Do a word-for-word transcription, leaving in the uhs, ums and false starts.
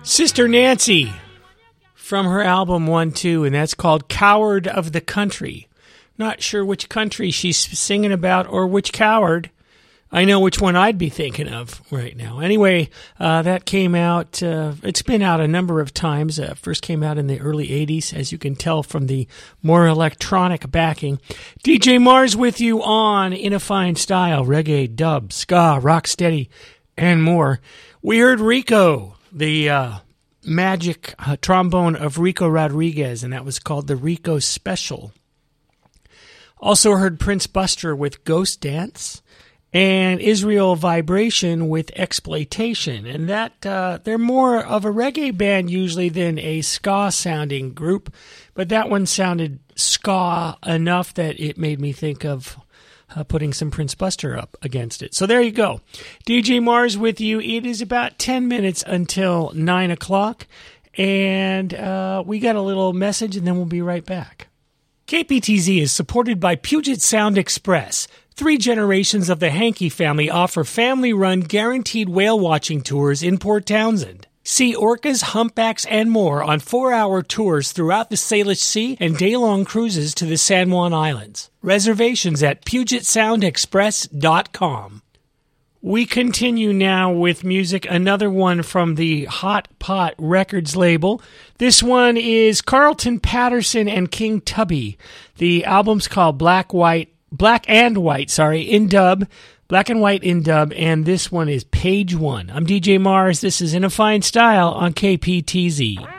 Sister Nancy from her album one two, and that's called Coward of the Country. Not sure which country she's singing about or which coward. I know which one I'd be thinking of right now. Anyway, uh, that came out, uh, it's been out a number of times. Uh, first came out in the early eighties, as you can tell from the more electronic backing. D J Mars with you on In a Fine Style, reggae, dub, ska, rocksteady, and more. We heard Rico, the uh, magic uh, trombone of Rico Rodriguez, and that was called the Rico Special. Also heard Prince Buster with Ghost Dance, and Israel Vibration with Exploitation. And that uh, they're more of a reggae band usually than a ska-sounding group, but that one sounded ska enough that it made me think of Uh, putting some Prince Buster up against it. So there you go. D J Mars with you. It is about ten minutes until nine o'clock, and uh, we got a little message, and then we'll be right back. K P T Z is supported by Puget Sound Express. Three generations of the Hankey family offer family-run guaranteed whale-watching tours in Port Townsend. See orcas, humpbacks, and more on four-hour tours throughout the Salish Sea and day-long cruises to the San Juan Islands. Reservations at Puget Sound Express dot com. We continue now with music, another one from the Hot Pot Records label. This one is Carlton Patterson and King Tubby. The album's called Black White, Black and White, sorry, in dub. Black and White in dub, and this one is Page One. I'm D J Mars. This is In a Fine Style on K P T Z.